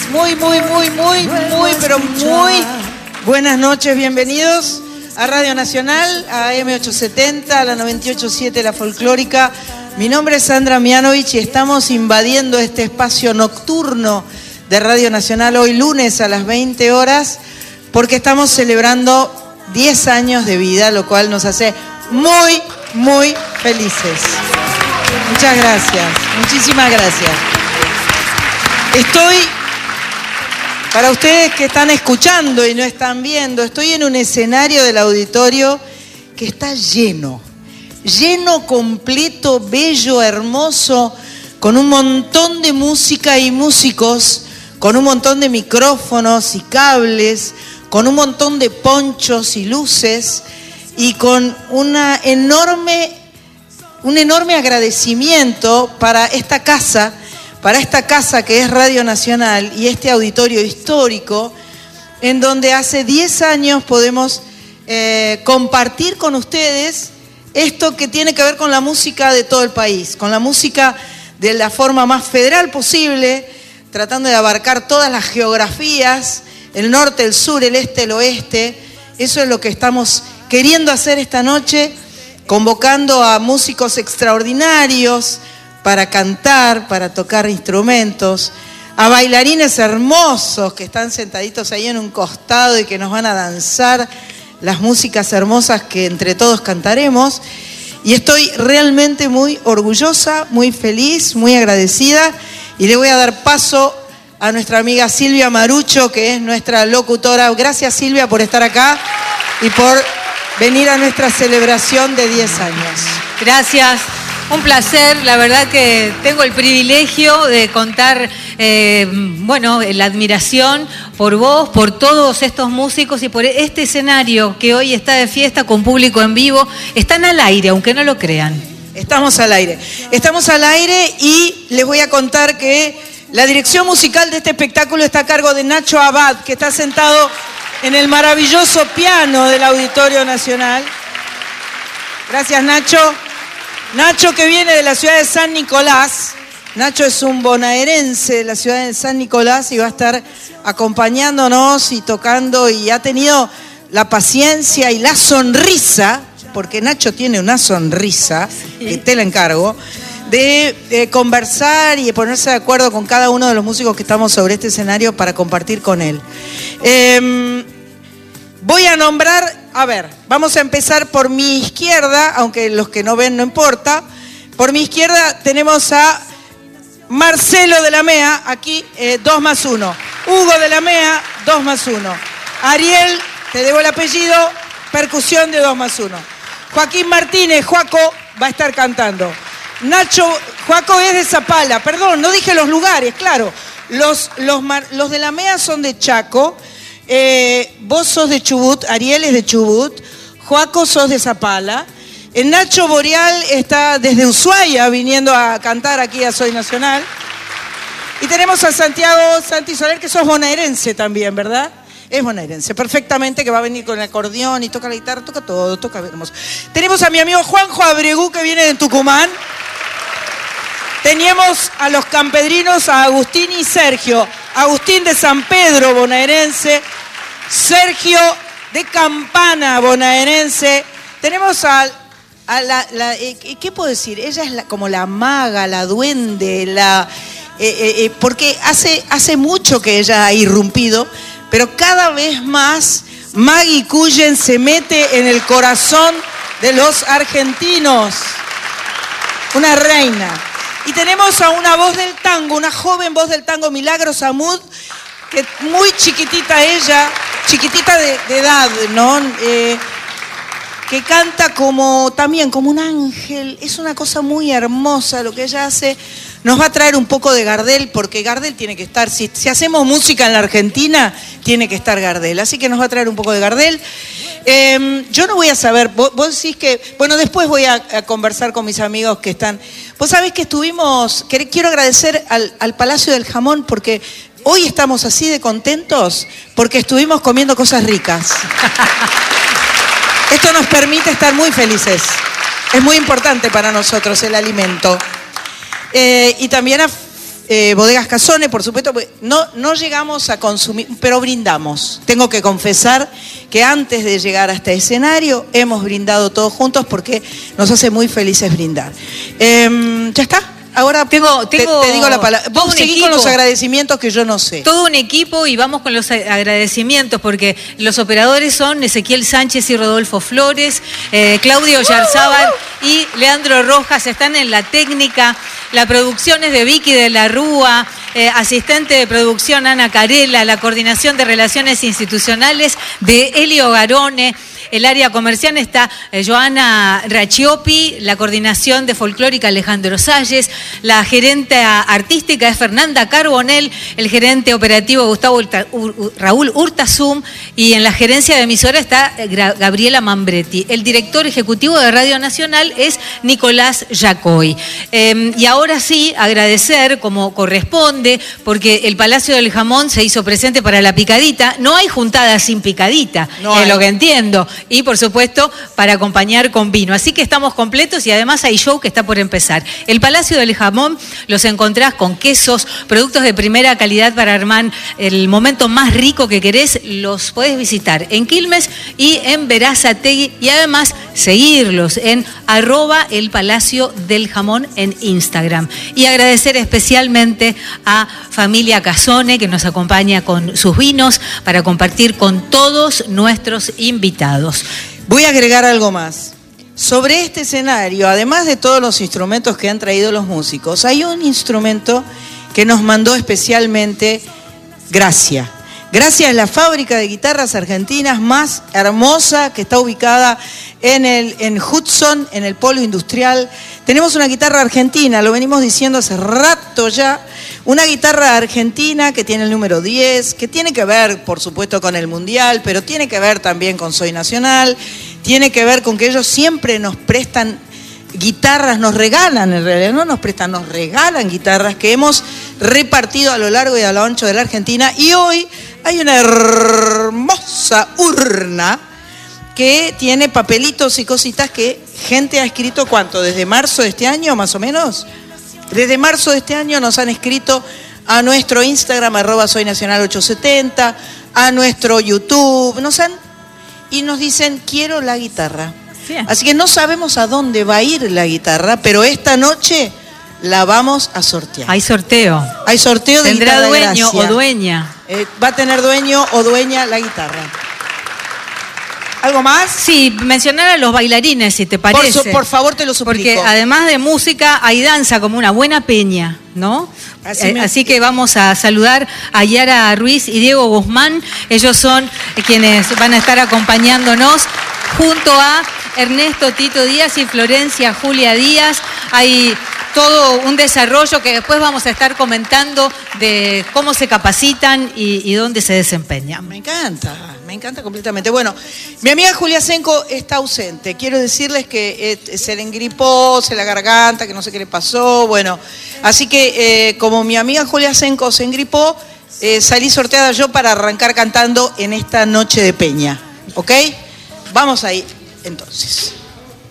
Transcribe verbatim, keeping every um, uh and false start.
Muy, muy, muy, muy, muy, pero muy buenas noches. Bienvenidos a Radio Nacional, a M ochocientos setenta, a la noventa y ocho punto siete, la folclórica. Mi nombre es Sandra Mianovich y estamos invadiendo este espacio nocturno de Radio Nacional hoy lunes a las veinte horas porque estamos celebrando diez años de vida, lo cual nos hace muy, muy felices. Muchas gracias, muchísimas gracias. Estoy, para ustedes que están escuchando y no están viendo, estoy en un escenario del auditorio que está lleno, lleno, completo, bello, hermoso, con un montón de música y músicos, con un montón de micrófonos y cables, con un montón de ponchos y luces y con una enorme, un enorme agradecimiento para esta casa, para esta casa que es Radio Nacional y este auditorio histórico, en donde hace diez años podemos eh, compartir con ustedes esto que tiene que ver con la música de todo el país, con la música de la forma más federal posible, tratando de abarcar todas las geografías, el norte, el sur, el este, el oeste. Eso es lo que estamos queriendo hacer esta noche, convocando a músicos extraordinarios para cantar, para tocar instrumentos, a bailarines hermosos que están sentaditos ahí en un costado y que nos van a danzar las músicas hermosas que entre todos cantaremos. Y estoy realmente muy orgullosa, muy feliz, muy agradecida, y le voy a dar paso a nuestra amiga Silvia Marucho, que es nuestra locutora. Gracias, Silvia, por estar acá y por venir a nuestra celebración de diez años. Gracias. Un placer, la verdad que tengo el privilegio de contar, eh, bueno, la admiración por vos, por todos estos músicos y por este escenario que hoy está de fiesta con público en vivo. Están al aire, aunque no lo crean. Estamos al aire. Estamos al aire y les voy a contar que la dirección musical de este espectáculo está a cargo de Nacho Abad, que está sentado en el maravilloso piano del Auditorio Nacional. Gracias, Nacho. Nacho, que viene de la ciudad de San Nicolás. Nacho es un bonaerense de la ciudad de San Nicolás y va a estar acompañándonos y tocando, y ha tenido la paciencia y la sonrisa, porque Nacho tiene una sonrisa, que te la encargo, de, de conversar y de ponerse de acuerdo con cada uno de los músicos que estamos sobre este escenario para compartir con él. Eh, voy a nombrar, a ver, vamos a empezar por mi izquierda, aunque los que no ven no importa. Por mi izquierda tenemos a Marcelo de la Mea, aquí eh, dos más uno. Hugo de la Mea, dos más uno. Ariel, te debo el apellido, percusión de dos más uno. Joaquín Martínez, Joaco, va a estar cantando. Nacho, Joaco es de Zapala, perdón, no dije los lugares, claro. Los, los, los de la Mea son de Chaco, eh, vos sos de Chubut, Ariel es de Chubut, Joaco sos de Zapala. El Nacho Boreal está desde Ushuaia viniendo a cantar aquí a Soy Nacional. Y tenemos a Santiago Santi Soler, que sos bonaerense también, ¿verdad? Es bonaerense, perfectamente, que va a venir con el acordeón y toca la guitarra, toca todo, toca hermoso. Tenemos a mi amigo Juanjo Abregú, que viene de Tucumán. Teníamos a los campedrinos, a Agustín y Sergio. Agustín de San Pedro, bonaerense. Sergio de Campana, bonaerense. Tenemos a, a la, la eh, ¿qué puedo decir? Ella es la, como la maga, la duende, la eh, eh, porque hace, hace mucho que ella ha irrumpido, pero cada vez más Maggie Cullen se mete en el corazón de los argentinos. Una reina. Y tenemos a una voz del tango, una joven voz del tango, Milagros Amud, que muy chiquitita ella, chiquitita de, de edad, ¿no? Eh, que canta como también como un ángel. Es una cosa muy hermosa lo que ella hace. Nos va a traer un poco de Gardel, porque Gardel tiene que estar, si, si hacemos música en la Argentina, tiene que estar Gardel. Así que nos va a traer un poco de Gardel. Eh, yo no voy a saber, vos, vos decís que, bueno, después voy a, a conversar con mis amigos que están. Vos sabés que estuvimos, que, quiero agradecer al, al Palacio del Jamón, porque hoy estamos así de contentos, porque estuvimos comiendo cosas ricas. Esto nos permite estar muy felices. Es muy importante para nosotros el alimento. Eh, y también a eh, Bodegas Casone, por supuesto, no, no llegamos a consumir, pero brindamos. Tengo que confesar que antes de llegar a este escenario hemos brindado todos juntos porque nos hace muy felices brindar. Eh, ¿Ya está? Ahora tengo, tengo te, te digo la palabra. Vos seguís con los agradecimientos que yo no sé. Todo un equipo y vamos con los agradecimientos porque los operadores son Ezequiel Sánchez y Rodolfo Flores, eh, Claudio Yarzábal y Leandro Rojas están en la técnica. La producción es de Vicky de la Rúa, eh, asistente de producción Ana Carela, la coordinación de relaciones institucionales de Elio Garone. El área comercial está eh, Joana Rachiopi, la coordinación de folclórica Alejandro Salles, la gerente artística es Fernanda Carbonell, el gerente operativo Gustavo Urta, Ur, Raúl Urtazum y en la gerencia de emisora está eh, Gabriela Mambretti. El director ejecutivo de Radio Nacional es Nicolás Yacoy. Eh, y ahora sí, agradecer como corresponde, porque el Palacio del Jamón se hizo presente para la picadita. No hay juntada sin picadita, no es lo que entiendo. Y por supuesto para acompañar con vino. Así que estamos completos y además hay show que está por empezar. El Palacio del Jamón los encontrás con quesos, productos de primera calidad para armar el momento más rico que querés. Los podés visitar en Quilmes y en Berazategui y además seguirlos en arroba el Palacio del Jamón en Instagram. Y agradecer especialmente a Familia Casone que nos acompaña con sus vinos para compartir con todos nuestros invitados. Voy a agregar algo más. Sobre este escenario, además de todos los instrumentos que han traído los músicos, hay un instrumento que nos mandó especialmente Gracia. Gracia es la fábrica de guitarras argentinas más hermosa que está ubicada en, el, en Hudson, en el polo industrial. Tenemos una guitarra argentina, lo venimos diciendo hace rato ya, una guitarra argentina que tiene el número diez, que tiene que ver, por supuesto, con el Mundial, pero tiene que ver también con Soy Nacional, tiene que ver con que ellos siempre nos prestan guitarras, nos regalan, en realidad no nos prestan, nos regalan guitarras que hemos repartido a lo largo y a lo ancho de la Argentina. Y hoy hay una hermosa urna que tiene papelitos y cositas que gente ha escrito, ¿cuánto? ¿Desde marzo de este año, más o menos? Desde marzo de este año nos han escrito a nuestro Instagram, arroba Soy Nacional ochocientos setenta, a nuestro YouTube, nos han, y nos dicen, quiero la guitarra. Bien. Así que no sabemos a dónde va a ir la guitarra, pero esta noche la vamos a sortear. Hay sorteo. Hay sorteo de ¿Tendrá guitarra dueño Gracia. o dueña? Eh, va a tener dueño o dueña la guitarra. ¿Algo más? Sí, mencionar a los bailarines, si te parece. Por, su, por favor, te lo suplico. Porque además de música, hay danza como una buena peña, ¿no? Así, eh, así que vamos a saludar a Yara Ruiz y Diego Guzmán. Ellos son quienes van a estar acompañándonos junto a Ernesto Tito Díaz y Florencia Julia Díaz. Hay todo un desarrollo que después vamos a estar comentando de cómo se capacitan y, y dónde se desempeñan. Me encanta, me encanta completamente. Bueno, mi amiga Julia Senco está ausente. Quiero decirles que eh, se le engripó, se la garganta, que no sé qué le pasó. Bueno, así que eh, como mi amiga Julia Senco se engripó, eh, salí sorteada yo para arrancar cantando en esta noche de peña. ¿Ok? Vamos ahí, entonces.